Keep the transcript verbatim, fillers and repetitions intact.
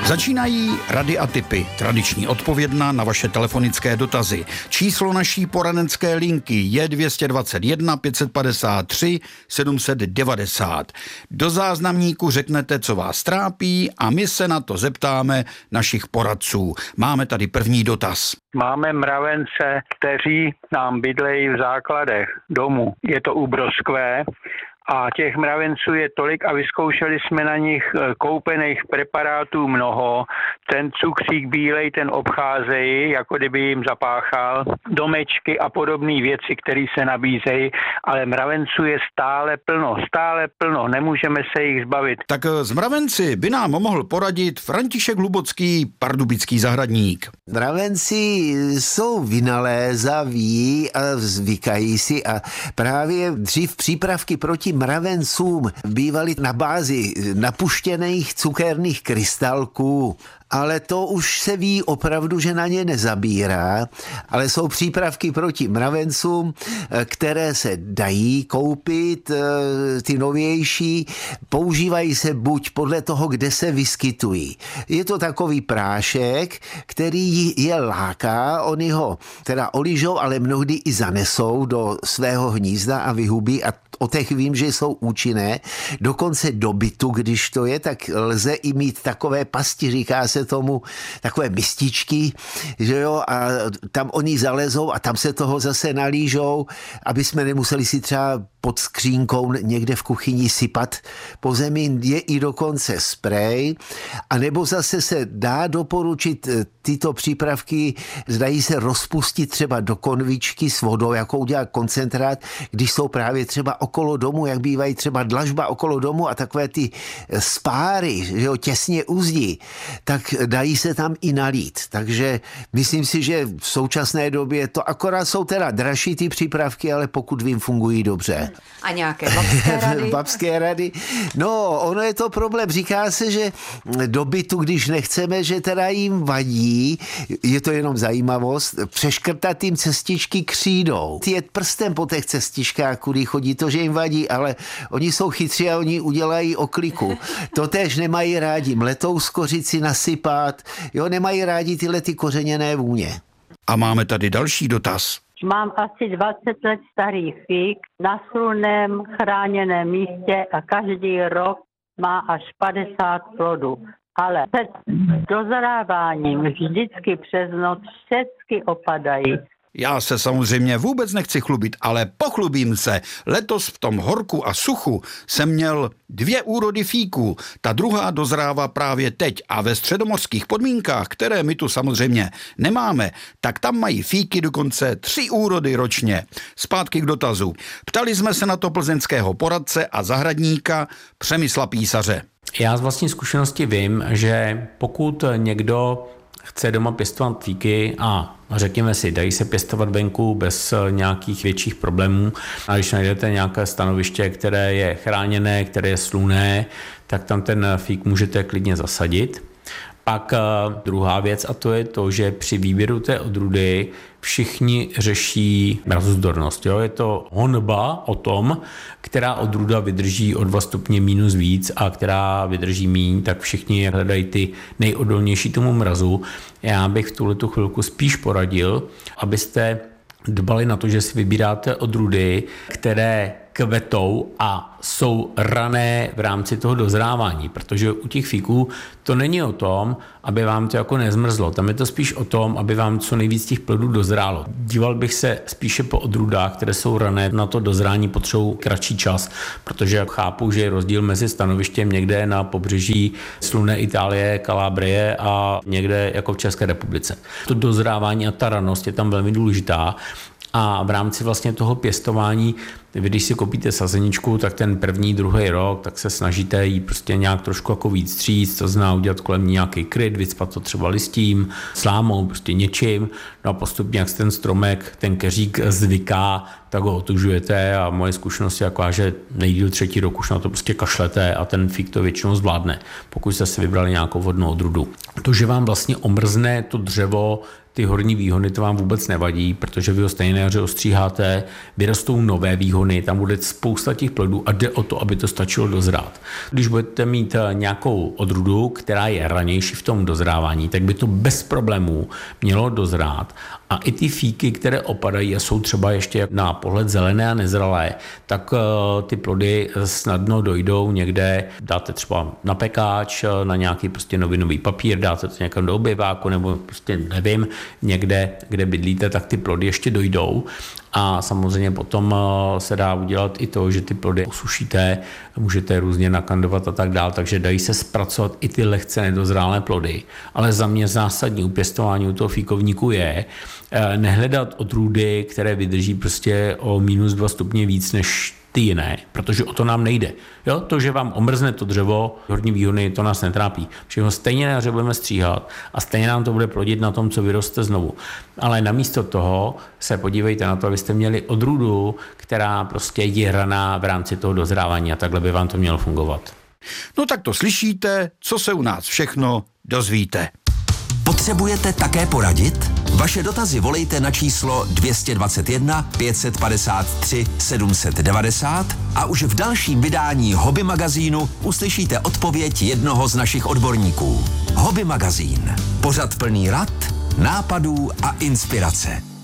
Začínají rady a tipy, tradiční odpovědna na vaše telefonické dotazy. Číslo naší poradenské linky je dvě stě dvacet jedna pět set padesát tři sedm set devadesát. Do záznamníku řeknete, co vás trápí, a my se na to zeptáme našich poradců. Máme tady první dotaz. Máme mravence, kteří nám bydlejí v základech domu. Je to u Broskve. A těch mravenců je tolik a vyzkoušeli jsme na nich koupených preparátů mnoho. Ten cukřík bílej, ten obcházejí, jako kdyby jim zapáchal, domečky a podobné věci, které se nabízejí, ale mravenců je stále plno, stále plno, nemůžeme se jich zbavit. Tak z mravenci by nám mohl poradit František Hlubocký, pardubický zahradník. Mravenci jsou vynalézaví a zvykají si a právě dřív přípravky proti mravencům bývaly na bázi napuštěných cukerných krystalků, ale to už se ví opravdu, že na ně nezabírá, ale jsou přípravky proti mravencům, které se dají koupit, ty novější, používají se buď podle toho, kde se vyskytují. Je to takový prášek, který je láká, oni ho teda oližou, ale mnohdy i zanesou do svého hnízda a vyhubí, a o těch vím, že jsou účinné. Dokonce do bytu, když to je, tak lze i mít takové pasti, říká se tomu, takové mističky, že jo, a tam oni zalezou a tam se toho zase nalížou, aby jsme nemuseli si třeba pod skřínkou někde v kuchyni sypat po zemi. Je i dokonce sprej, a nebo zase se dá doporučit tyto přípravky, zdají se rozpustit třeba do konvičky s vodou, jako udělat koncentrát, když jsou právě třeba okolo domu, jak bývají třeba dlažba okolo domu a takové ty spáry, že jo, těsně uzdí, tak dají se tam i nalít. Takže myslím si, že v současné době to akorát jsou teda dražší ty přípravky, ale pokud vím, fungují dobře. A nějaké babské rady? Babské rady. No, ono je to problém. Říká se, že do bytu, když nechceme, že teda jim vadí, je to jenom zajímavost, přeškrtat jim cestičky křídou. Jet prstem po těch cestičkách, kudy chodí, to, že jim vadí, ale oni jsou chytří a oni udělají okliku. To též nemají rádi mletou z kořici nasypat, jo, nemají rádi tyhle ty kořeněné vůně. A máme tady další dotaz. Mám asi dvacet let starý fík na slunném chráněném místě a každý rok má až padesát plodů. Ale před dozráváním vždycky přes noc všechny opadají. Já se samozřejmě vůbec nechci chlubit, ale pochlubím se. Letos v tom horku a suchu jsem měl dvě úrody fíků. Ta druhá dozrává právě teď a ve středomořských podmínkách, které my tu samozřejmě nemáme, tak tam mají fíky dokonce tři úrody ročně. Zpátky k dotazu. Ptali jsme se na to plzeňského poradce a zahradníka Přemysla Písaře. Já z vlastní zkušenosti vím, že pokud někdo chce doma pěstovat fíky a řekněme si, dají se pěstovat venku bez nějakých větších problémů, a když najdete nějaké stanoviště, které je chráněné, které je slunné, tak tam ten fík můžete klidně zasadit. Pak druhá věc, a to je to, že při výběru té odrůdy všichni řeší mrazozdornost. Jo? Je to honba o tom, která odrůda vydrží o dva stupně minus víc a která vydrží míň, tak všichni hledají ty nejodolnější tomu mrazu. Já bych v tuhletu chvilku spíš poradil, abyste dbali na to, že si vybíráte odrůdy, které kvetou a jsou rané v rámci toho dozrávání, protože u těch fíků to není o tom, aby vám to jako nezmrzlo, tam je to spíš o tom, aby vám co nejvíc těch plodů dozrálo. Díval bych se spíše po odrůdách, které jsou rané, na to dozrání potřebují kratší čas, protože chápu, že je rozdíl mezi stanovištěm někde na pobřeží slunné Itálie, Kalábrie a někde jako v České republice. To dozrávání a ta ranost je tam velmi důležitá. A v rámci vlastně toho pěstování, vy když si koupíte sazeničku, tak ten první, druhý rok, tak se snažíte jí prostě nějak trošku jako víc stříct, to znamená udělat kolem nějaký kryt, vycpat to třeba listím, slámou, prostě něčím, no a postupně, jak se ten stromek, ten keřík zvyká, tak ho otužujete a moje zkušenost je taková, že nejdýl třetí rok už na to prostě kašlete a ten fík to většinou zvládne, pokud jste si vybrali nějakou vhodnou odrůdu. To, že vám vlastně omrzne to dřevo ty horní výhony, to vám vůbec nevadí, protože vy ho stejně na jaře ostříháte, vyrostou nové výhony, tam bude spousta těch plodů a jde o to, aby to stačilo dozrát. Když budete mít nějakou odrůdu, která je ranější v tom dozrávání, tak by to bez problémů mělo dozrát. A i ty fíky, které opadají a jsou třeba ještě na pohled zelené a nezralé, tak ty plody snadno dojdou někde, dáte třeba na pekáč, na nějaký prostě novinový papír, dáte to někam do obyváku nebo prostě nevím, někde, kde bydlíte, tak ty plody ještě dojdou. A samozřejmě potom se dá udělat i to, že ty plody usušíte, můžete je různě nakandovat a tak dál, takže dají se zpracovat i ty lehce nedozrálé plody. Ale za mě zásadní u pěstování u toho fíkovníku je nehledat odrůdy, které vydrží prostě o minus dva stupně víc než ty jiné, protože o to nám nejde. Jo? To, že vám omrzne to dřevo, horní výhony, to nás netrápí. Protože ho stejně na jaře budeme stříhat a stejně nám to bude plodit na tom, co vyroste znovu. Ale namísto toho se podívejte na to, abyste měli odrůdu, která prostě je raná v rámci toho dozrávání a takhle by vám to mělo fungovat. No tak to slyšíte, co se u nás všechno dozvíte. Potřebujete také poradit? Vaše dotazy volejte na číslo dvě stě dvacet jedna pět set padesát tři sedm set devadesát a už v dalším vydání Hobby magazínu uslyšíte odpověď jednoho z našich odborníků. Hobby magazín. Pořad plný rad, nápadů a inspirace.